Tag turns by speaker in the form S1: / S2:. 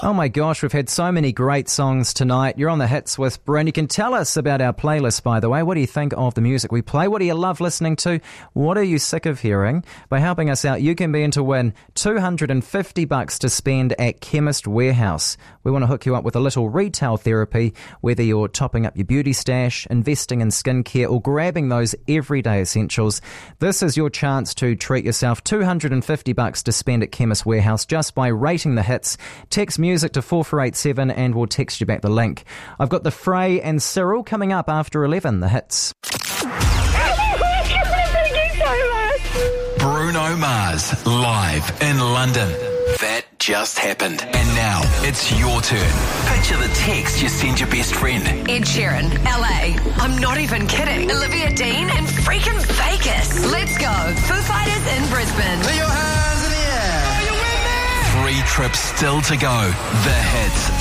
S1: Oh my gosh, we've had so many great songs tonight. You're on the hits with Bryn. You can tell us about our playlist, by the way. What do you think of the music we play? What do you love listening to? What are you sick of hearing? By helping us out, you can be in to win $250 to spend at Chemist Warehouse. We want to hook you up with a little retail therapy, whether you're topping up your beauty stash, investing in skincare, or grabbing those everyday essentials. This is your chance to treat yourself. $250 to spend at Chemist Warehouse just by rating the hits. Text music to 4487 and we'll text you back the link. I've got the Frey and Cyril coming up after 11, the hits.
S2: Bruno Mars, live in London. That just happened. And now, it's your turn. Picture the text you send your best friend.
S3: Ed Sheeran, LA. I'm not even kidding. Olivia Dean in freaking Vegas. Let's go. Foo Fighters in Brisbane.
S2: Put your hands in the air. Are you with me? 3 trips still to go. The hits.